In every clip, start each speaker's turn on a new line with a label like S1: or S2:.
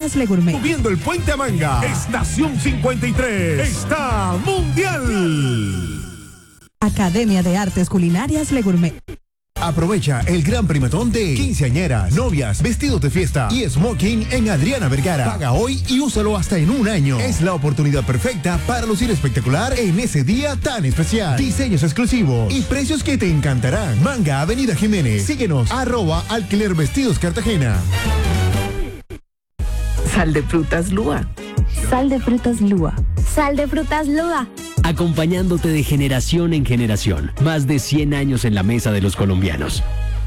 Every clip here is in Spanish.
S1: Culinarias Le Gourmet.
S2: Subiendo el puente a Manga. Estación 53. Está mundial.
S1: Academia de Artes Culinarias Le Gourmet.
S2: Aprovecha el gran primatón de quinceañeras, novias, vestidos de fiesta y smoking en Adriana Vergara. Paga hoy y úsalo hasta en un año. Es la oportunidad perfecta para lucir espectacular en ese día tan especial. Diseños exclusivos y precios que te encantarán. Manga Avenida Jiménez. Síguenos @Alquiler Vestidos Cartagena.
S3: Sal de frutas Lua.
S4: Sal de frutas Lua. Sal de frutas Lua.
S5: Acompañándote de generación en generación. Más de 100 años en la mesa de los colombianos.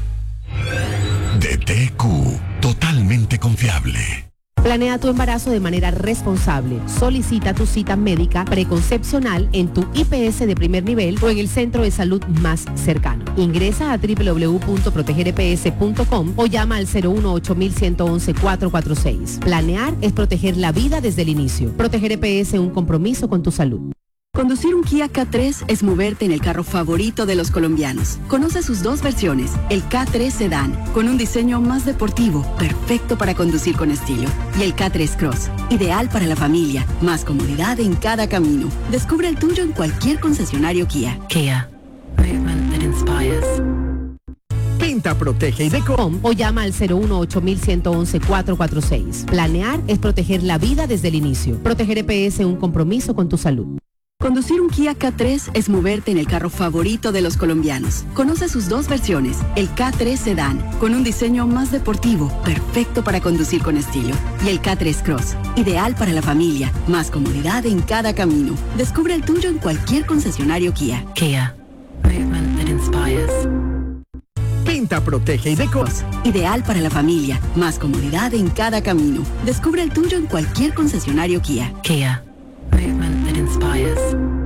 S6: DTQ, totalmente confiable.
S7: Planea tu embarazo de manera responsable. Solicita tu cita médica preconcepcional en tu IPS de primer nivel o en el centro de salud más cercano. Ingresa a www.protegereps.com o llama al 018-111-446. Planear es proteger la vida desde el inicio. Proteger EPS, un compromiso con tu salud.
S8: Conducir un Kia K3 es moverte en el carro favorito de los colombianos. Conoce sus dos versiones, el K3 Sedan, con un diseño más deportivo, perfecto para conducir con estilo, y el K3 Cross, ideal para la familia, más comodidad en cada camino. Descubre el tuyo en cualquier concesionario Kia.
S3: Kia. Movement that inspires.
S7: Pinta, protege y decora. O llama al 018-111-446. Planear es proteger la vida desde el inicio. Proteger EPS, un compromiso con tu salud.
S8: Conducir un Kia K3 es moverte en el carro favorito de los colombianos. Conoce sus dos versiones, el K3 Sedan, con un diseño más deportivo, perfecto para conducir con estilo, y el K3 Cross, ideal para la familia, más comodidad en cada camino. Descubre el tuyo en cualquier concesionario Kia.
S3: Kia. Movement that inspires.
S7: Pinta, protege y decora.
S8: Ideal para la familia, más comodidad en cada camino. Descubre el tuyo en cualquier concesionario Kia.
S3: Kia. Movement that inspires.